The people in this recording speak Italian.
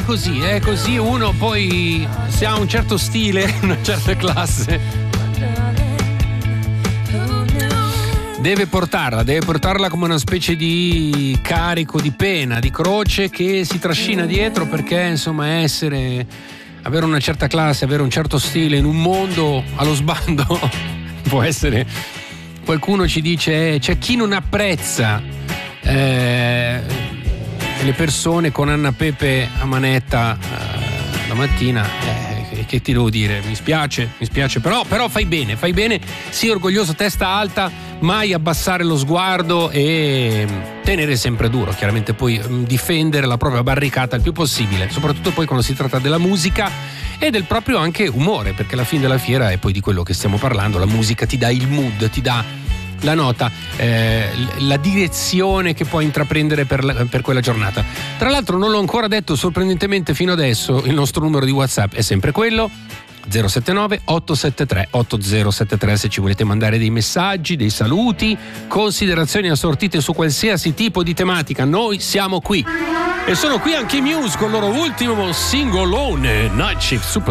è così, uno poi se ha un certo stile, una certa classe, deve portarla come una specie di carico, di pena, di croce che si trascina dietro, perché insomma avere una certa classe, avere un certo stile in un mondo allo sbando può essere. Qualcuno ci dice c'è chi non apprezza le persone con Anna Pepe a manetta la mattina. Che ti devo dire, mi spiace, però fai bene, sii orgoglioso, testa alta, mai abbassare lo sguardo e tenere sempre duro, chiaramente poi difendere la propria barricata il più possibile, soprattutto poi quando si tratta della musica e del proprio anche umore, perché alla fine della fiera è poi di quello che stiamo parlando, la musica ti dà il mood, ti dà la nota, la direzione che puoi intraprendere per quella giornata. Tra l'altro non l'ho ancora detto, sorprendentemente fino adesso il nostro numero di WhatsApp è sempre quello 079 873 8073, se ci volete mandare dei messaggi, dei saluti, considerazioni assortite su qualsiasi tipo di tematica, noi siamo qui. E sono qui anche i Muse con il loro ultimo singolone, Night Shift Super